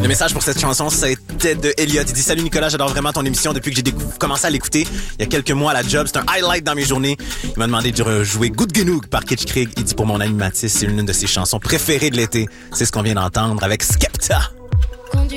Le message pour cette chanson, c'était de Elliot. Il dit « Salut Nicolas, j'adore vraiment ton émission depuis que j'ai commencé à l'écouter il y a quelques mois à la job. C'est un highlight dans mes journées. Il m'a demandé de rejouer Good Genoeg par Kitsch Krieg. Il dit pour mon animatrice, c'est l'une de ses chansons préférées de l'été. C'est ce qu'on vient d'entendre avec Skepta.